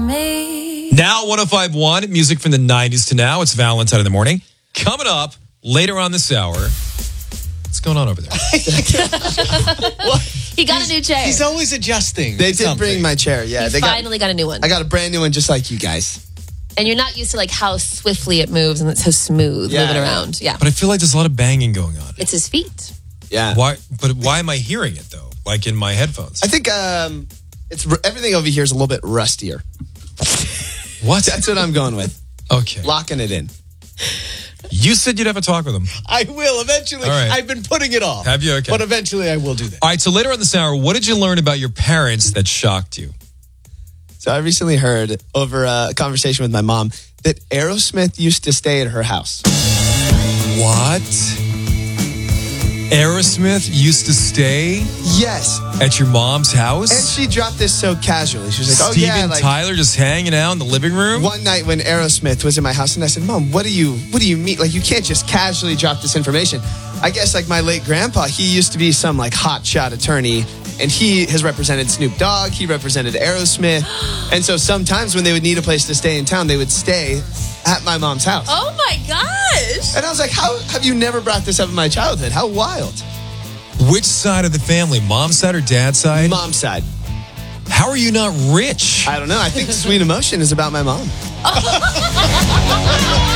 me. Now 105.1, music from the 90s to now. It's Valentine in the morning. Coming up later on this hour. What's going on over there? He got a new chair. He's always adjusting. They did bring my chair. Yeah, He finally got a new one. I got a brand new one just like you guys. And you're not used to like how swiftly it moves and it's so smooth moving around. Yeah. But I feel like there's a lot of banging going on. It's his feet. Yeah. Why am I hearing it though? Like in my headphones? I think it's everything over here is a little bit rustier. What? That's what I'm going with. Okay. Locking it in. You said you'd have a talk with him. I will eventually. All right. I've been putting it off. Have you? Okay. But eventually I will do that. All right, so later on this hour, what did you learn about your parents that shocked you? So I recently heard over a conversation with my mom that Aerosmith used to stay at her house. What? Aerosmith used to stay Yes. at your mom's house? And she dropped this so casually. She was like, Steven Tyler just hanging out in the living room? One night when Aerosmith was in my house, and I said, Mom, what do you mean? Like, you can't just casually drop this information. I guess like my late grandpa, he used to be some like hotshot attorney, and he has represented Snoop Dogg. He represented Aerosmith. And so sometimes when they would need a place to stay in town, they would stay at my mom's house. Oh my gosh. And I was like, how have you never brought this up in my childhood? How wild. Which side of the family? Mom's side or dad's side? Mom's side. How are you not rich? I don't know. I think Sweet Emotion is about my mom.